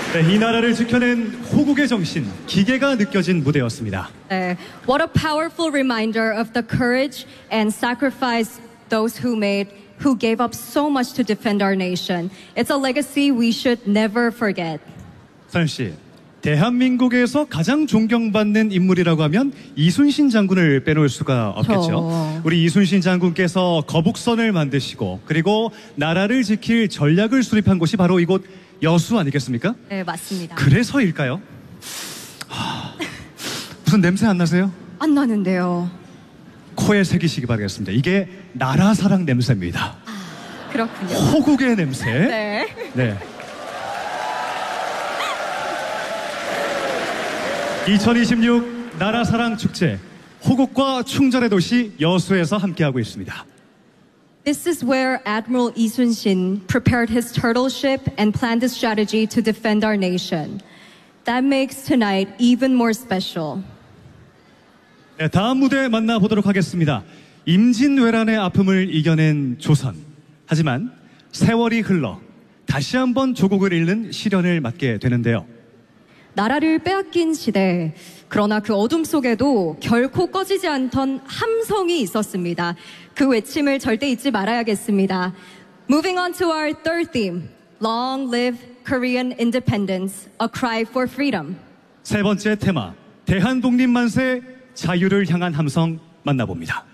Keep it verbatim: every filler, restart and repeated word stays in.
네, 이 나라를 지켜낸 호국의 정신, 기계가 느껴진 무대였습니다. 네, what a powerful reminder of the courage and sacrifice those who made, who gave up so much to defend our nation. It's a legacy we should never forget. 서현 씨, 대한민국에서 가장 존경받는 인물이라고 하면 이순신 장군을 빼놓을 수가 없겠죠. 저... 우리 이순신 장군께서 거북선을 만드시고 그리고 나라를 지킬 전략을 수립한 곳이 바로 이곳 여수 아니겠습니까? 네, 맞습니다. 그래서일까요? 하... 무슨 냄새 안 나세요? 안 나는데요. 코에 새기시기 바라겠습니다. 이게 나라 사랑 냄새입니다. 아, 그렇군요. 호국의 냄새. 네. 네. 이천이십육 나라 사랑 축제 호국과 충전의 도시 여수에서 함께하고 있습니다. This is where Admiral Lee Sun-shin prepared his turtle ship and planned a strategy to defend our nation. That makes tonight even more special. 네, 다음 무대 만나보도록 하겠습니다. 임진왜란의 아픔을 이겨낸 조선. 하지만 세월이 흘러 다시 한번 조국을 잃는 시련을 맞게 되는데요. 나라를 빼앗긴 시대, 그러나 그 어둠 속에도 결코 꺼지지 않던 함성이 있었습니다. 그 외침을 절대 잊지 말아야겠습니다. Moving on to our third theme, Long live Korean independence, a cry for freedom. 세 번째 테마, 대한독립만세, 자유를 향한 함성 만나봅니다.